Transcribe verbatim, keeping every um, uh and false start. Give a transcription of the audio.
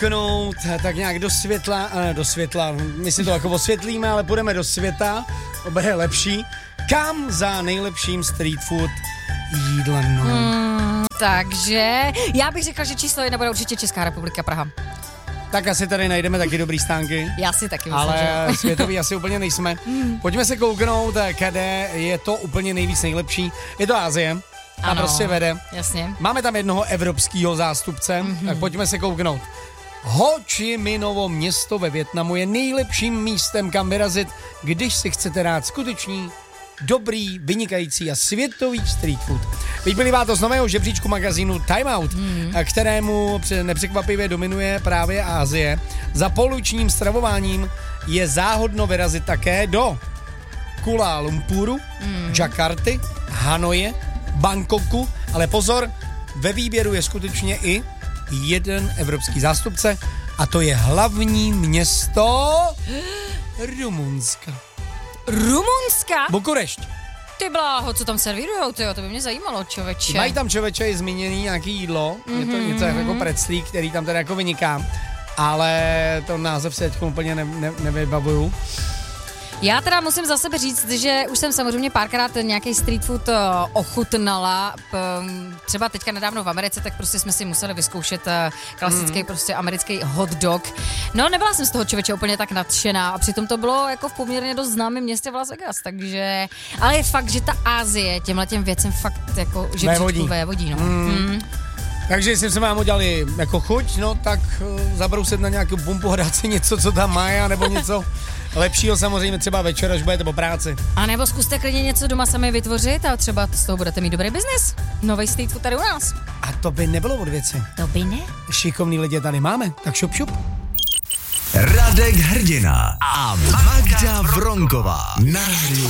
kouknout tak nějak do světla, ne, do světla, my si to jako osvětlíme, ale půjdeme do světa, oba je lepší. Kam za nejlepším street food jídlem? No. Mm, takže já bych řekla, že číslo jedna bude určitě Česká republika, Praha. Tak asi tady najdeme taky dobrý stánky. Já si taky myslím, ale že... světový asi úplně nejsme. Pojďme se kouknout, kde je to úplně nejvíc nejlepší. Je to Asie. A ano, prostě vede. Jasně. Máme tam jednoho evropského zástupce, mm-hmm. tak pojďme se kouknout. Ho Chi Minovo město ve Vietnamu je nejlepším místem, kam vyrazit, když si chcete dát skutečný, dobrý, vynikající a světový street food. Vyplývá to z nového žebříčku magazínu Time Out, mm. kterému nepřekvapivě dominuje právě Asie. Za polučním stravováním je záhodno vyrazit také do Kuala Lumpuru, mm. Jakarty, Hanoje, Bangkoku, ale pozor, ve výběru je skutečně i jeden evropský zástupce a to je hlavní město Rumunska. Rumunska? Bukurešť. Ty bláho, co tam servírujou, tyjo, to by mě zajímalo, člověče. Mají tam, člověče, je zmíněný nějaký jídlo, mm-hmm. je to něco jako preclík, který tam teda jako vyniká, ale to název se teď úplně ne, ne, nevybavuju. Já teda musím za sebe říct, že už jsem samozřejmě párkrát nějaký street food ochutnala. Třeba teďka nedávno v Americe, tak prostě jsme si museli vyzkoušet klasický mm. prostě americký hot dog. No, nebyla jsem z toho, člověče, úplně tak nadšená a přitom to bylo jako v poměrně dost známém městě v Las Vegas, takže... Ale je fakt, že ta Asie těmhletěm věcem fakt jako žebříčku vévodí, no. Mm. Mm. Takže jestli jsme vám udělali jako chuť, no tak uh, zabrousit na nějakou pumpu a dát si něco, co tam má, nebo něco lepšího samozřejmě třeba večer, až budete po práci. A nebo zkuste klidně něco doma sami vytvořit a třeba z toho budete mít dobrý biznis. Nový street food tady u nás. A to by nebylo od věci. To by ne. Šikovný lidi tady máme, tak šup šup. Radek Hrdina a Magda Vronková na rádiu